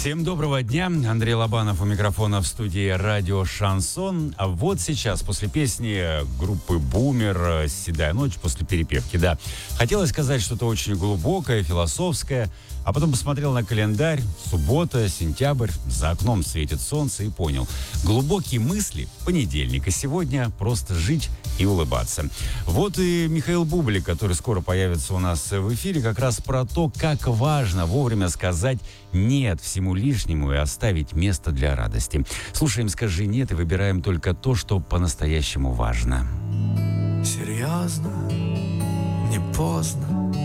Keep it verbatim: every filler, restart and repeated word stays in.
Всем доброго дня. Андрей Лобанов у микрофона в студии радио «Шансон». А вот сейчас, после песни группы «Бумер» «Седая ночь», после перепевки, да, хотелось сказать что-то очень глубокое, философское, а потом посмотрел на календарь. Суббота, сентябрь, за окном светит солнце и понял. Глубокие мысли, понедельник, и сегодня просто жить и улыбаться. Вот и Михаил Бублик, который скоро появится у нас в эфире, как раз про то, как важно вовремя сказать «нет» всему лишнему и оставить место для радости. Слушаем «Скажи нет» и выбираем только то, что по-настоящему важно. Серьезно, не поздно